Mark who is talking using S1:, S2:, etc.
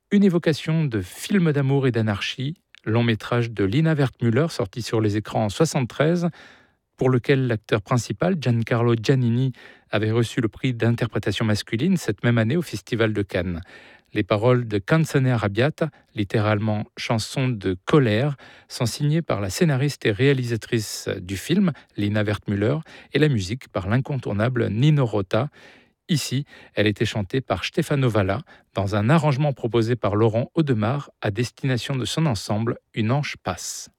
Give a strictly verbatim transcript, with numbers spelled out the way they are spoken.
S1: Une évocation de film d'amour et d'anarchie, long métrage de Lina Wertmüller sorti sur les écrans en soixante-treize, pour lequel l'acteur principal, Giancarlo Giannini, avait reçu le prix d'interprétation masculine cette même année au Festival de Cannes. Les paroles de Canzone arrabbiata, littéralement chanson de colère, sont signées par la scénariste et réalisatrice du film, Lina Wertmüller, et la musique par l'incontournable Nino Rota. Ici, elle était chantée par Stefano Valla dans un arrangement proposé par Laurent Audemars à destination de son ensemble Une anche passe.